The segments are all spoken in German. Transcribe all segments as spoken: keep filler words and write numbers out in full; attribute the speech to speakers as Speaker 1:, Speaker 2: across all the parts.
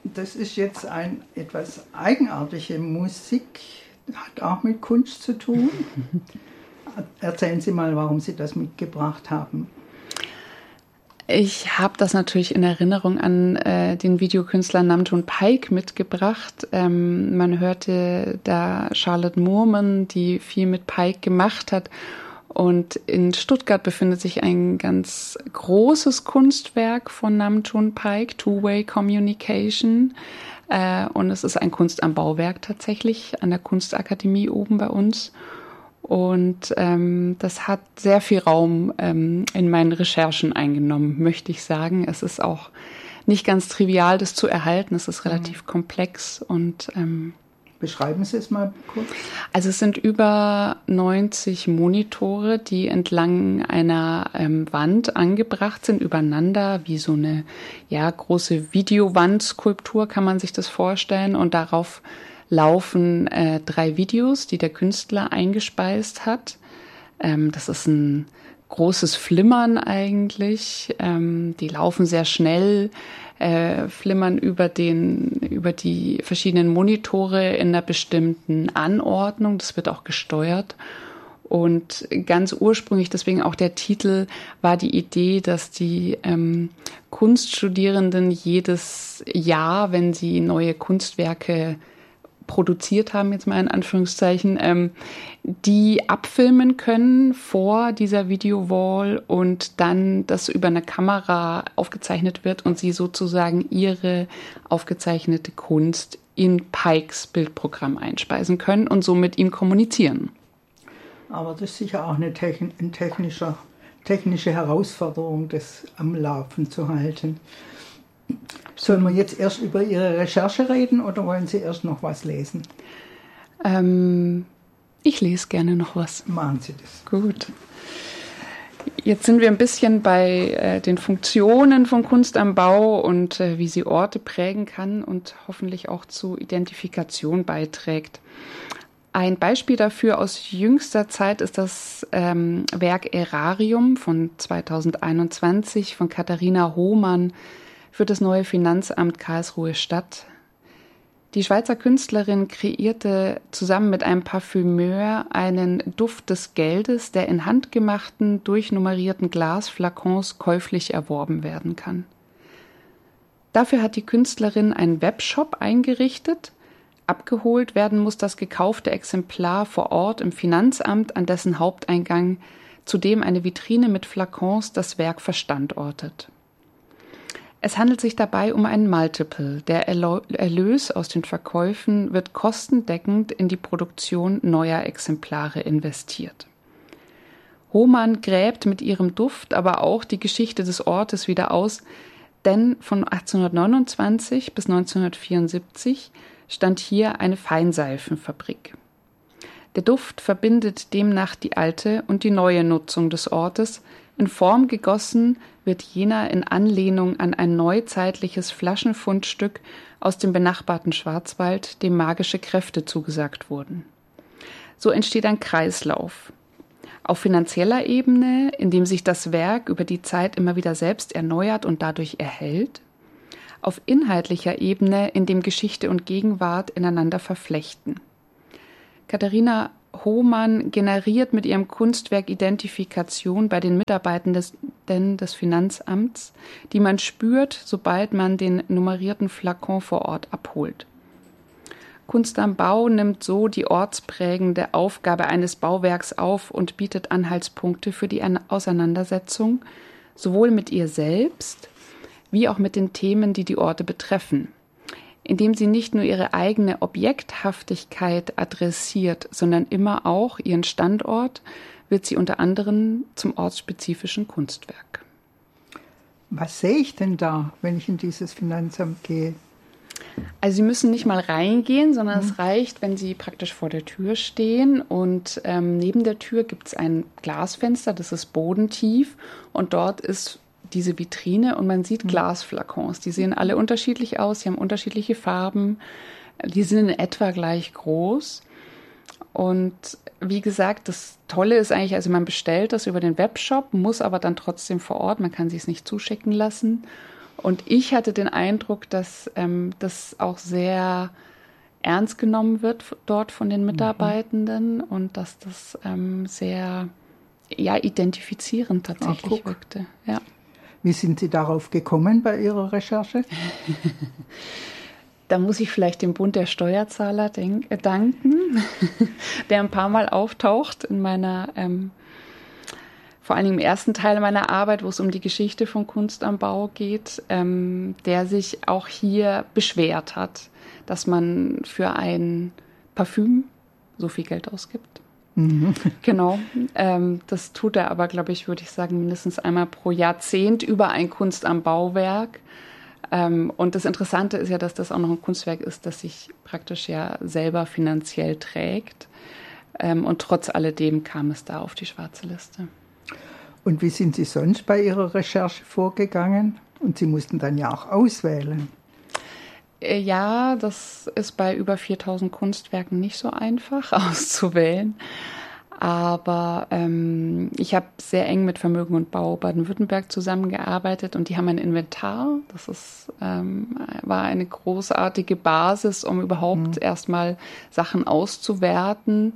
Speaker 1: das ist jetzt eine etwas eigenartige Musik, hat auch mit Kunst zu tun. Erzählen Sie mal, warum Sie das mitgebracht haben.
Speaker 2: Ich habe das natürlich in Erinnerung an äh, den Videokünstler Nam-June Paik mitgebracht. Ähm, man hörte da Charlotte Moorman, die viel mit Paik gemacht hat. Und in Stuttgart befindet sich ein ganz großes Kunstwerk von Nam-June Paik, Two-Way Communication. Äh, und es ist ein Kunst am Bauwerk tatsächlich an der Kunstakademie oben bei uns. Und ähm, das hat sehr viel Raum ähm, in meinen Recherchen eingenommen, möchte ich sagen. Es ist auch nicht ganz trivial, das zu erhalten. Es ist relativ mhm. komplex. Und ähm,
Speaker 1: beschreiben Sie es mal kurz.
Speaker 2: Also es sind über neunzig Monitore, die entlang einer ähm, Wand angebracht sind, übereinander, wie so eine ja große Videowandskulptur kann man sich das vorstellen. Und darauf laufen äh, drei Videos, die der Künstler eingespeist hat. Ähm, das ist ein großes Flimmern eigentlich. Ähm, die laufen sehr schnell, äh, flimmern über den, über die verschiedenen Monitore in einer bestimmten Anordnung. Das wird auch gesteuert. Und ganz ursprünglich, deswegen auch der Titel, war die Idee, dass die ähm, Kunststudierenden jedes Jahr, wenn sie neue Kunstwerke produziert haben, jetzt mal in Anführungszeichen, ähm, die abfilmen können vor dieser Videowall und dann das über eine Kamera aufgezeichnet wird und sie sozusagen ihre aufgezeichnete Kunst in Paiks Bildprogramm einspeisen können und so mit ihm kommunizieren.
Speaker 1: Aber das ist sicher auch eine, techn- eine technische, technische Herausforderung, das am Laufen zu halten. Sollen wir jetzt erst über Ihre Recherche reden oder wollen Sie erst noch was lesen?
Speaker 2: Ähm, ich lese gerne noch was.
Speaker 1: Machen Sie das.
Speaker 2: Gut. Jetzt sind wir ein bisschen bei äh, den Funktionen von Kunst am Bau und äh, wie sie Orte prägen kann und hoffentlich auch zu Identifikation beiträgt. Ein Beispiel dafür aus jüngster Zeit ist das ähm, Werk Aerarium von zweitausendeinundzwanzig von Katharina Hohmann für das neue Finanzamt Karlsruhe-Stadt. Die Schweizer Künstlerin kreierte zusammen mit einem Parfümeur einen Duft des Geldes, der in handgemachten, durchnummerierten Glasflakons käuflich erworben werden kann. Dafür hat die Künstlerin einen Webshop eingerichtet. Abgeholt werden muss das gekaufte Exemplar vor Ort im Finanzamt an dessen Haupteingang, zudem eine Vitrine mit Flakons das Werk verstandortet. Es handelt sich dabei um ein Multiple. Der Erlös aus den Verkäufen wird kostendeckend in die Produktion neuer Exemplare investiert. Hohmann gräbt mit ihrem Duft aber auch die Geschichte des Ortes wieder aus, denn von achtzehnhundertneunundzwanzig bis neunzehnhundertvierundsiebzig stand hier eine Feinseifenfabrik. Der Duft verbindet demnach die alte und die neue Nutzung des Ortes. In Form gegossen wird jener in Anlehnung an ein neuzeitliches Flaschenfundstück aus dem benachbarten Schwarzwald, dem magische Kräfte zugesagt wurden. So entsteht ein Kreislauf. Auf finanzieller Ebene, indem sich das Werk über die Zeit immer wieder selbst erneuert und dadurch erhält. Auf inhaltlicher Ebene, indem Geschichte und Gegenwart ineinander verflechten. Katharina Hohmann generiert mit ihrem Kunstwerk Identifikation bei den Mitarbeitenden des Finanzamts, die man spürt, sobald man den nummerierten Flakon vor Ort abholt. Kunst am Bau nimmt so die ortsprägende Aufgabe eines Bauwerks auf und bietet Anhaltspunkte für die Auseinandersetzung, sowohl mit ihr selbst, wie auch mit den Themen, die die Orte betreffen. Indem sie nicht nur ihre eigene Objekthaftigkeit adressiert, sondern immer auch ihren Standort, wird sie unter anderem zum ortsspezifischen Kunstwerk.
Speaker 1: Was sehe ich denn da, wenn ich in dieses Finanzamt gehe?
Speaker 2: Also Sie müssen nicht mal reingehen, sondern mhm. es reicht, wenn Sie praktisch vor der Tür stehen und ähm, neben der Tür gibt es ein Glasfenster, das ist bodentief und dort ist diese Vitrine und man sieht Glasflakons. Die sehen alle unterschiedlich aus, sie haben unterschiedliche Farben, die sind in etwa gleich groß. Und wie gesagt, das Tolle ist eigentlich, also man bestellt das über den Webshop, muss aber dann trotzdem vor Ort, man kann sich es nicht zuschicken lassen. Und ich hatte den Eindruck, dass ähm, das auch sehr ernst genommen wird dort von den Mitarbeitenden mhm. und dass das ähm, sehr ja, identifizierend tatsächlich
Speaker 1: Ach,
Speaker 2: wirkte. Ja.
Speaker 1: Wie sind Sie darauf gekommen bei Ihrer Recherche?
Speaker 2: Da muss ich vielleicht dem Bund der Steuerzahler denk- äh, danken, der ein paar Mal auftaucht in meiner, ähm, vor allem im ersten Teil meiner Arbeit, wo es um die Geschichte von Kunst am Bau geht, ähm, der sich auch hier beschwert hat, dass man für ein Parfüm so viel Geld ausgibt. Mhm. Genau, ähm, das tut er aber, glaube ich, würde ich sagen, mindestens einmal pro Jahrzehnt über ein Kunst am Bauwerk. Ähm, und das Interessante ist ja, dass das auch noch ein Kunstwerk ist, das sich praktisch ja selber finanziell trägt. Ähm, und trotz alledem kam es da auf die schwarze Liste.
Speaker 1: Und wie sind Sie sonst bei Ihrer Recherche vorgegangen? Und Sie mussten dann ja auch auswählen.
Speaker 2: Äh, ja, das ist bei über viertausend Kunstwerken nicht so einfach auszuwählen. Aber ähm, ich habe sehr eng mit Vermögen und Bau Baden-Württemberg zusammengearbeitet und die haben ein Inventar. Das ist, ähm, war eine großartige Basis, um überhaupt mhm. erstmal Sachen auszuwerten.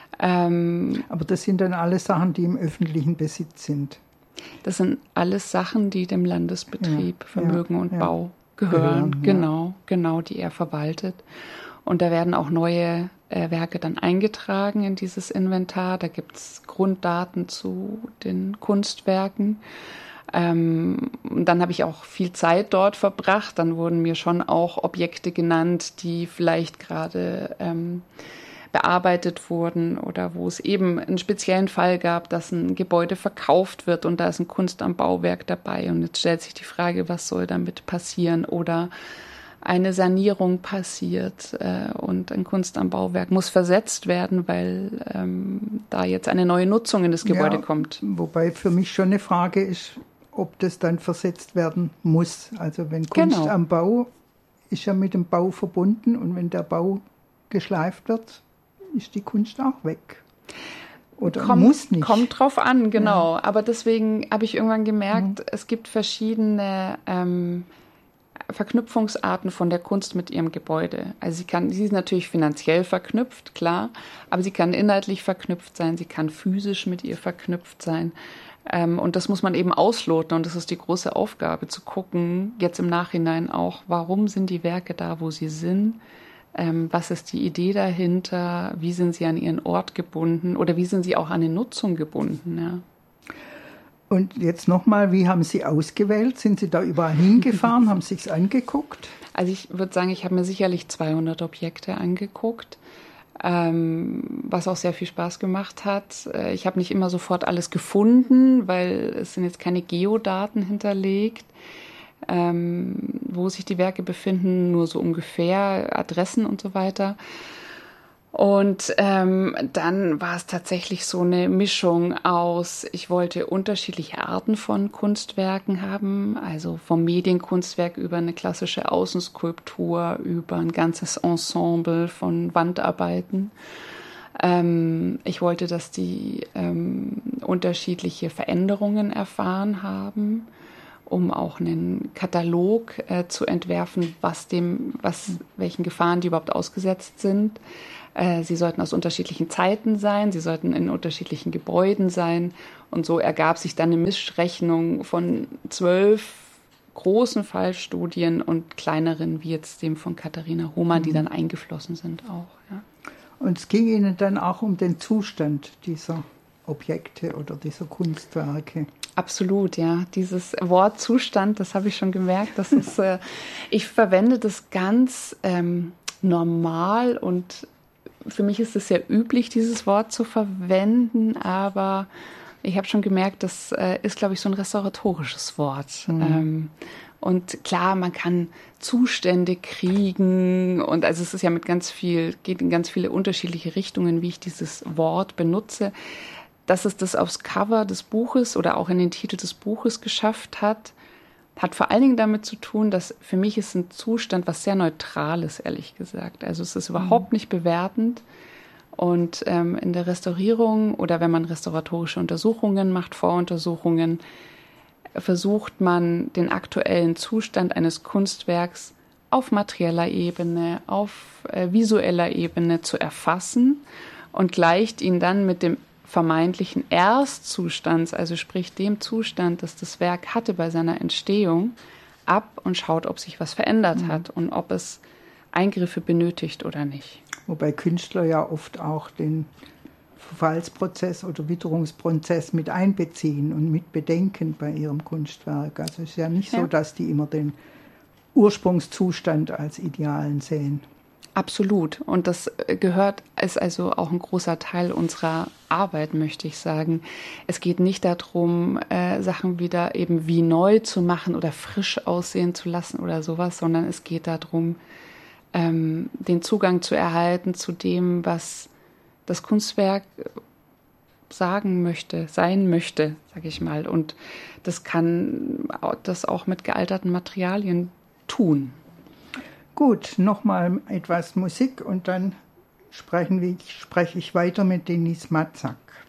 Speaker 2: Ähm,
Speaker 1: Aber das sind dann alles Sachen, die im öffentlichen Besitz sind?
Speaker 2: Das sind alles Sachen, die dem Landesbetrieb ja, Vermögen ja, und
Speaker 1: ja.
Speaker 2: Bau gehören.
Speaker 1: gehören
Speaker 2: genau,
Speaker 1: ja.
Speaker 2: genau, die er verwaltet. Und da werden auch neue äh, Werke dann eingetragen in dieses Inventar. Da gibt es Grunddaten zu den Kunstwerken. Ähm, dann habe ich auch viel Zeit dort verbracht. Dann wurden mir schon auch Objekte genannt, die vielleicht gerade ähm, bearbeitet wurden oder wo es eben einen speziellen Fall gab, dass ein Gebäude verkauft wird und da ist ein Kunst am Bauwerk dabei. Und jetzt stellt sich die Frage, was soll damit passieren? Oder eine Sanierung passiert äh, und ein Kunst am Bauwerk muss versetzt werden, weil ähm, da jetzt eine neue Nutzung in das Gebäude
Speaker 1: ja,
Speaker 2: kommt.
Speaker 1: Wobei für mich schon eine Frage ist, ob das dann versetzt werden muss. Also wenn Kunst
Speaker 2: genau.
Speaker 1: am Bau ist ja mit dem Bau verbunden und wenn der Bau geschleift wird, ist die Kunst auch weg. Oder
Speaker 2: kommt,
Speaker 1: muss nicht.
Speaker 2: Kommt drauf an, genau. Ja. Aber deswegen habe ich irgendwann gemerkt, mhm. es gibt verschiedene ähm, Verknüpfungsarten von der Kunst mit ihrem Gebäude. Also sie kann, sie ist natürlich finanziell verknüpft, klar, aber sie kann inhaltlich verknüpft sein, sie kann physisch mit ihr verknüpft sein. Ähm, und das muss man eben ausloten und das ist die große Aufgabe, zu gucken, jetzt im Nachhinein auch, warum sind die Werke da, wo sie sind? Ähm, was ist die Idee dahinter? Wie sind sie an ihren Ort gebunden? Oder wie sind sie auch an eine Nutzung gebunden? Ja.
Speaker 1: Und jetzt nochmal, wie haben Sie ausgewählt? Sind Sie da überall hingefahren, haben Sie es angeguckt?
Speaker 2: Also ich würde sagen, ich habe mir sicherlich zweihundert Objekte angeguckt, ähm, was auch sehr viel Spaß gemacht hat. Ich habe nicht immer sofort alles gefunden, weil es sind jetzt keine Geodaten hinterlegt. Ähm, wo sich die Werke befinden, nur so ungefähr, Adressen und so weiter. Und ähm, dann war es tatsächlich so eine Mischung aus, ich wollte unterschiedliche Arten von Kunstwerken haben, also vom Medienkunstwerk über eine klassische Außenskulptur, über ein ganzes Ensemble von Wandarbeiten. Ähm, ich wollte, dass die ähm, unterschiedliche Veränderungen erfahren haben, um auch einen Katalog äh, zu entwerfen, was dem, was, welchen Gefahren die überhaupt ausgesetzt sind. Äh, sie sollten aus unterschiedlichen Zeiten sein, sie sollten in unterschiedlichen Gebäuden sein. Und so ergab sich dann eine Mischrechnung von zwölf großen Fallstudien und kleineren, wie jetzt dem von Katharina Hohmann, mhm. die dann eingeflossen sind auch. Ja.
Speaker 1: Und es ging Ihnen dann auch um den Zustand dieser Objekte oder dieser Kunstwerke?
Speaker 2: Absolut, ja. Dieses Wort Zustand, das habe ich schon gemerkt. Das ist, äh, ich verwende das ganz ähm, normal und für mich ist es sehr üblich, dieses Wort zu verwenden, aber ich habe schon gemerkt, das äh, ist, glaube ich, so ein restauratorisches Wort. Mhm. Ähm, und klar, man kann Zustände kriegen und also es ist ja mit ganz viel, geht in ganz viele unterschiedliche Richtungen, wie ich dieses Wort benutze. Dass es das aufs Cover des Buches oder auch in den Titel des Buches geschafft hat, hat vor allen Dingen damit zu tun, dass für mich ist ein Zustand was sehr Neutrales, ehrlich gesagt. Also es ist überhaupt nicht bewertend. Und ähm, in der Restaurierung oder wenn man restauratorische Untersuchungen macht, Voruntersuchungen, versucht man, den aktuellen Zustand eines Kunstwerks auf materieller Ebene, auf äh, visueller Ebene zu erfassen und gleicht ihn dann mit dem vermeintlichen Erstzustand, also sprich dem Zustand, das das Werk hatte bei seiner Entstehung, ab und schaut, ob sich was verändert mhm. hat und ob es Eingriffe benötigt oder nicht.
Speaker 1: Wobei Künstler ja oft auch den Verfallsprozess oder Witterungsprozess mit einbeziehen und mit bedenken bei ihrem Kunstwerk. Also es ist ja nicht ja. so, dass die immer den Ursprungszustand als Idealen sehen.
Speaker 2: Absolut. Und das gehört, ist also auch ein großer Teil unserer Arbeit, möchte ich sagen. Es geht nicht darum, äh, Sachen wieder eben wie neu zu machen oder frisch aussehen zu lassen oder sowas, sondern es geht darum, ähm, den Zugang zu erhalten zu dem, was das Kunstwerk sagen möchte, sein möchte, sage ich mal. Und das kann das auch mit gealterten Materialien tun.
Speaker 1: Gut, nochmal etwas Musik und dann sprechen wir, spreche ich weiter mit Denise Matzak.